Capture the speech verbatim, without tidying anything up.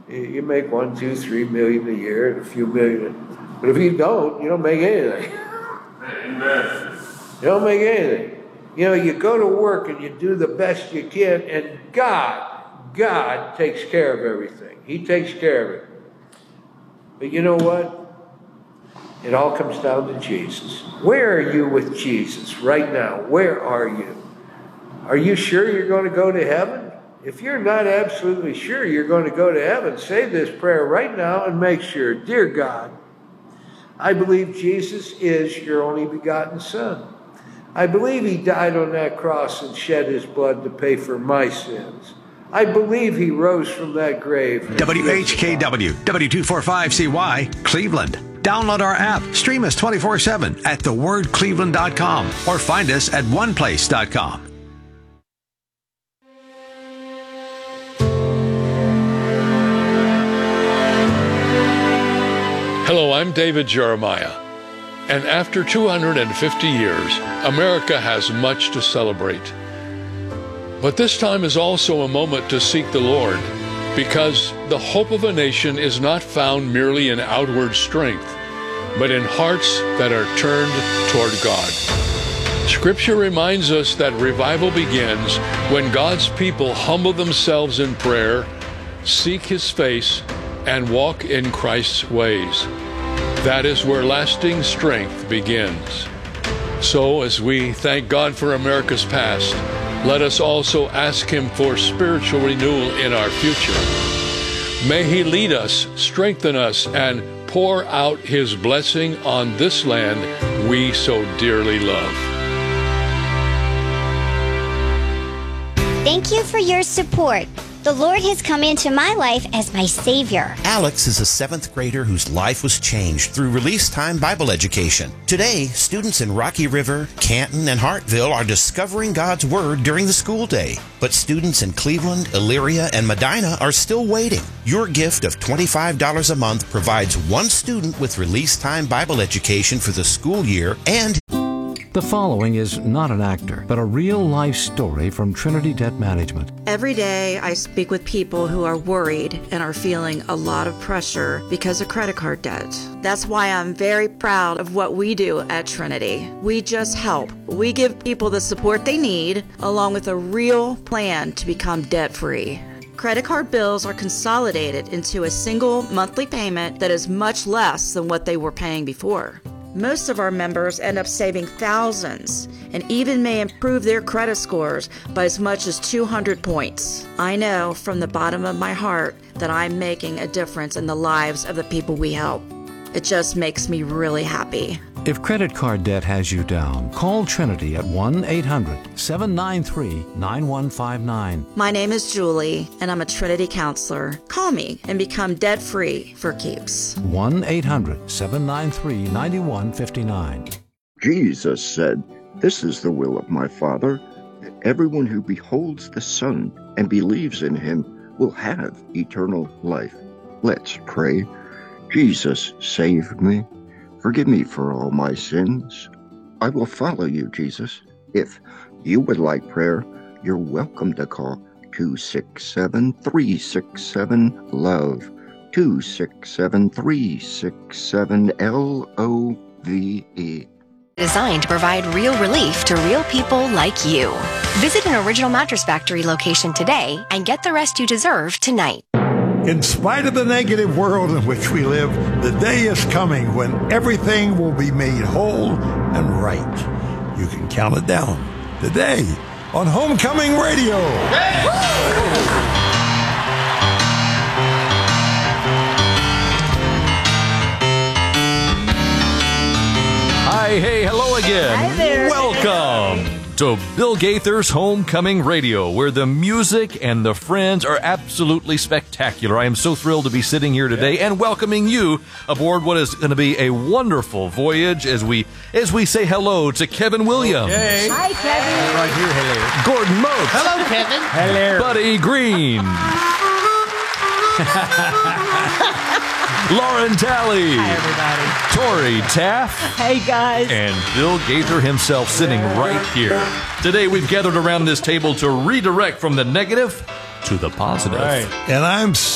You make one, two, three million a year, and a few million. But if you don't, you don't make anything. Amen. You don't make anything. You know, you go to work and you do the best you can, and God, God takes care of everything. He takes care of it. But you know what? It all comes down to Jesus. Where are you with Jesus right now? Where are you? Are you sure you're going to go to heaven? If you're not absolutely sure you're going to go to heaven, say this prayer right now and make sure. Dear God, I believe Jesus is your only begotten Son. I believe he died on that cross and shed his blood to pay for my sins. I believe he rose from that grave. W H K W, W two forty-five C Y, Cleveland. Download our app. Stream us twenty-four seven at the word cleveland dot com or find us at one place dot com. Hello, I'm David Jeremiah. And after two hundred fifty years, America has much to celebrate. But this time is also a moment to seek the Lord, because the hope of a nation is not found merely in outward strength, but in hearts that are turned toward God. Scripture reminds us that revival begins when God's people humble themselves in prayer, seek his face, and walk in Christ's ways. That is where lasting strength begins. So, as we thank God for America's past, let us also ask him for spiritual renewal in our future. May he lead us, strengthen us, and pour out his blessing on this land we so dearly love. Thank you for your support. The Lord has come into my life as my Savior. Alex is a seventh grader whose life was changed through Release Time Bible Education. Today, students in Rocky River, Canton, and Hartville are discovering God's Word during the school day. But students in Cleveland, Elyria, and Medina are still waiting. Your gift of twenty-five dollars a month provides one student with Release Time Bible Education for the school year, and the following is not an actor, but a real-life story from Trinity Debt Management. Every day I speak with people who are worried and are feeling a lot of pressure because of credit card debt. That's why I'm very proud of what we do at Trinity. We just help. We give people the support they need, along with a real plan to become debt-free. Credit card bills are consolidated into a single monthly payment that is much less than what they were paying before. Most of our members end up saving thousands and even may improve their credit scores by as much as two hundred points. I know from the bottom of my heart that I'm making a difference in the lives of the people we help. It just makes me really happy. If credit card debt has you down, call Trinity at one eight hundred seven nine three nine one five nine. My name is Julie, and I'm a Trinity counselor. Call me and become debt-free for keeps. one eight hundred seven nine three nine one five nine. Jesus said, "This is the will of my Father, that everyone who beholds the Son and believes in him will have eternal life." Let's pray. Jesus, save me. Forgive me for all my sins. I will follow you, Jesus. If you would like prayer, you're welcome to call two six seven, three six seven, LOVE, two six seven, three six seven, L O V E. Designed to provide real relief to real people like you. Visit an Original Mattress Factory location today and get the rest you deserve tonight. In spite of the negative world in which we live, the day is coming when everything will be made whole and right. You can count it down today on Homecoming Radio. Hi, hey, hello again. Hi there. Welcome to Bill Gaither's Homecoming Radio, where the music and the friends are absolutely spectacular. I am so thrilled to be sitting here today and welcoming you aboard what is going to be a wonderful voyage as we as we say hello to Kevin Williams. Okay. Hi, Kevin. Right here, hello. Gordon Moats. Hello, Kevin. Hello. Buddy Green. Lauren Talley. Hi, everybody. Tori Taff. Hey, guys. And Bill Gaither himself sitting right here. Today we've gathered around this table to redirect from the negative to the positive. Right. And I'm